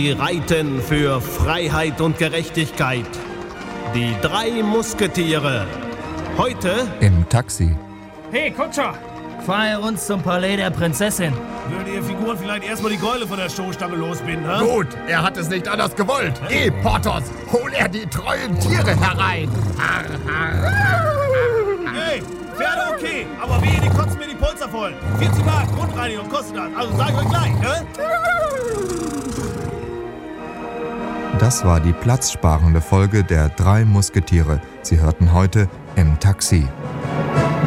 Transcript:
die reiten für Freiheit und Gerechtigkeit. Die 3 Musketiere. Heute im Taxi. Hey, Kutscher! Fahr uns zum Palais der Prinzessin. Würde Ihr Figuren vielleicht erstmal die Keule von der Stoßstange losbinden, ha? Gut, er hat es nicht anders gewollt. Porthos, hol er die treuen Tiere herein. Hey, Pferde okay, aber wehe, die kotzen mir die Polster voll. 40 Mark, Grundreinigung kostet das. Also sag ich euch gleich, ne? Das war die platzsparende Folge der 3 Musketiere. Sie hörten heute im Taxi.